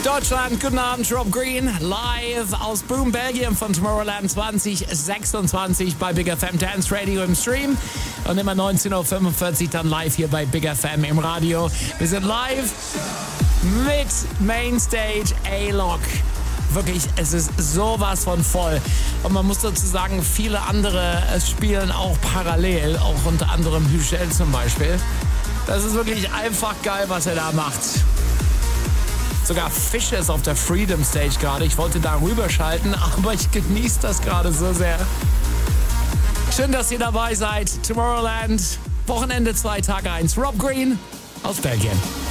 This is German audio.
Deutschland, guten Abend, Rob Green, live aus Boom, Belgien von Tomorrowland 2026 bei Big FM Dance Radio im Stream und immer 19.45 Uhr dann live hier bei Big FM im Radio. Wir sind live mit Mainstage A-Lock. Wirklich, es ist sowas von voll. Und man muss dazu sagen, viele andere spielen auch parallel, auch unter anderem Hüschel zum Beispiel. Das ist wirklich einfach geil, was er da macht. Sogar Fische ist auf der Freedom Stage gerade. Ich wollte da rüberschalten, aber ich genieße das gerade so sehr. Schön, dass ihr dabei seid. Tomorrowland, Wochenende 2 Tage 1. Rob Green aus Belgien.